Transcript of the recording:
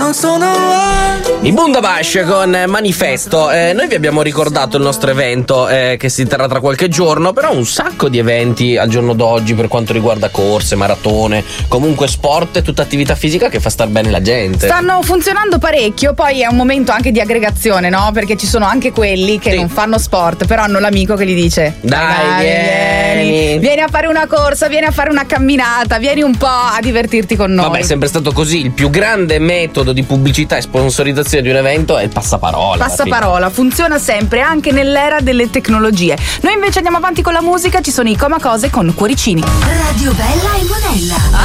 I Bundabash con Manifesto. Noi vi abbiamo ricordato il nostro evento che si terrà tra qualche giorno, però un sacco di eventi al giorno d'oggi per quanto riguarda corse, maratone, comunque sport e tutta attività fisica che fa star bene la gente. Stanno funzionando parecchio, poi è un momento anche di aggregazione, no? Perché ci sono anche quelli che non fanno sport, però hanno l'amico che gli dice Dai, vieni a fare una corsa, vieni a fare una camminata, vieni un po' a divertirti con noi. Vabbè, è sempre stato così. Il più grande metodo di pubblicità e sponsorizzazione di un evento è il passaparola. Passaparola, funziona sempre, anche nell'era delle tecnologie. Noi invece andiamo avanti con la musica, ci sono i Comacose con Cuoricini. Radio Bella e Monella.